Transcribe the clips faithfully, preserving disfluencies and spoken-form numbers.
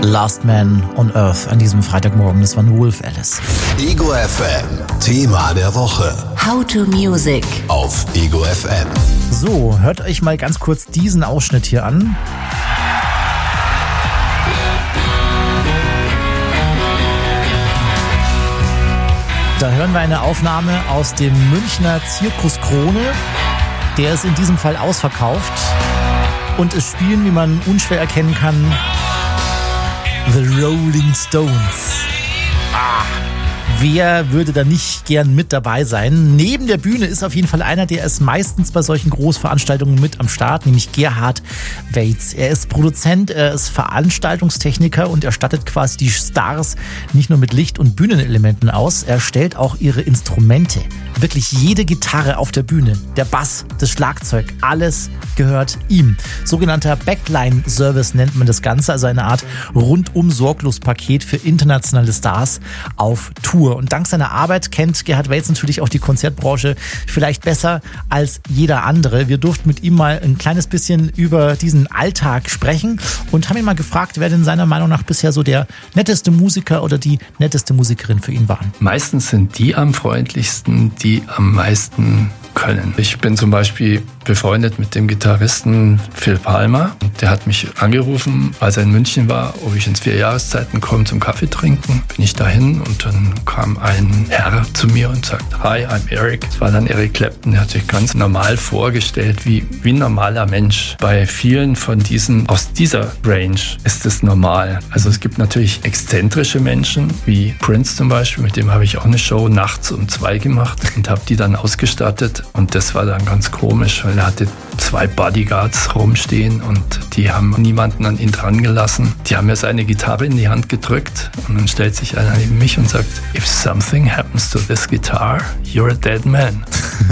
Last Man on Earth an diesem Freitagmorgen. Das war Wolf Alice. Ego F M, Thema der Woche. How to Music auf Ego F M. So, hört euch mal ganz kurz diesen Ausschnitt hier an. Da hören wir eine Aufnahme aus dem Münchner Zirkus Krone. Der ist in diesem Fall ausverkauft. Und es spielen, wie man unschwer erkennen kann, The Rolling Stones. Ah, wer würde da nicht gern mit dabei sein? Neben der Bühne ist auf jeden Fall einer, der ist meistens bei solchen Großveranstaltungen mit am Start, nämlich Gerhard Weitz. Er ist Produzent, er ist Veranstaltungstechniker und er stattet quasi die Stars nicht nur mit Licht- und Bühnenelementen aus, er stellt auch ihre Instrumente. Wirklich jede Gitarre auf der Bühne, der Bass, das Schlagzeug, alles gehört ihm. Sogenannter Backline-Service nennt man das Ganze, also eine Art Rundum-Sorglos-Paket für internationale Stars auf Tour. Und dank seiner Arbeit kennt Gerhard Weitz natürlich auch die Konzertbranche vielleicht besser als jeder andere. Wir durften mit ihm mal ein kleines bisschen über diesen Alltag sprechen und haben ihn mal gefragt, wer denn seiner Meinung nach bisher so der netteste Musiker oder die netteste Musikerin für ihn waren. Meistens sind die am freundlichsten, die am meisten können. Ich bin zum Beispiel befreundet mit dem Gitarristen Phil Palmer. Der hat mich angerufen, als er in München war, ob ich ins Vierjahreszeiten komme zum Kaffee trinken. Bin ich dahin und dann kam ein Herr zu mir und sagt, Hi, I'm Eric. Das war dann Eric Clapton. Der hat sich ganz normal vorgestellt, wie, wie ein normaler Mensch. Bei vielen von diesen, aus dieser Range ist es normal. Also es gibt natürlich exzentrische Menschen, wie Prince zum Beispiel. Mit dem habe ich auch eine Show nachts um zwei gemacht und habe die dann ausgestattet. Und das war dann ganz komisch, weil er hatte zwei Bodyguards rumstehen und die haben niemanden an ihn dran gelassen. Die haben mir seine Gitarre in die Hand gedrückt und dann stellt sich einer neben mich und sagt, if something happens to this guitar, you're a dead man.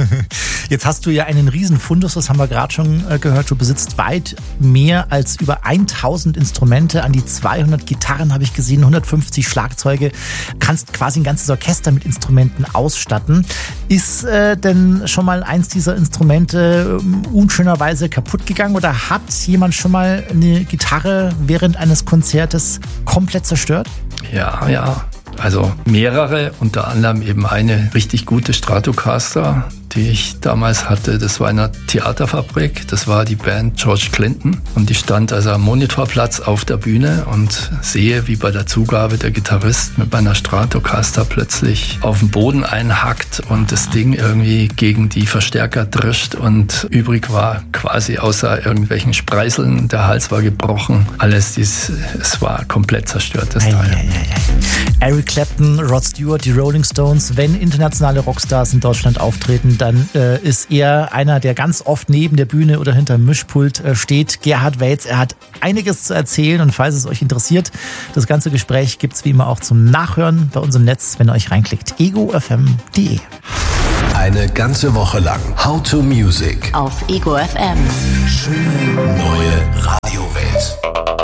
Jetzt hast du ja einen riesen Fundus, das haben wir gerade schon gehört. Du besitzt weit mehr als über tausend Instrumente, an die zweihundert Gitarren habe ich gesehen, hundertfünfzig Schlagzeuge. Kannst quasi ein ganzes Orchester mit Instrumenten ausstatten. Ist äh, denn schon mal eins dieser Instrumente äh, unschönerweise kaputt gegangen oder hat jemand schon mal eine Gitarre während eines Konzertes komplett zerstört? Ja, ja. Also mehrere, unter anderem eben eine richtig gute Stratocaster, die ich damals hatte. Das war in einer Theaterfabrik. Das war die Band George Clinton. Und die stand also am Monitorplatz auf der Bühne und sehe, wie bei der Zugabe der Gitarrist mit meiner Stratocaster plötzlich auf den Boden einhackt und das Ding irgendwie gegen die Verstärker drischt und übrig war quasi außer irgendwelchen Spreißeln. Der Hals war gebrochen. Alles, dies, es war komplett zerstört, das Teil. Ei, ei, ei. Eric Clapton, Rod Stewart, die Rolling Stones. Wenn internationale Rockstars in Deutschland auftreten, dann äh, ist er einer, der ganz oft neben der Bühne oder hinterm Mischpult äh, steht. Gerhard Weitz, er hat einiges zu erzählen und falls es euch interessiert, das ganze Gespräch gibt's wie immer auch zum Nachhören bei uns im Netz, wenn ihr euch reinklickt. ego f m punkt d e. Eine ganze Woche lang How to Music auf Ego F M. Schöne neue Radiowelt.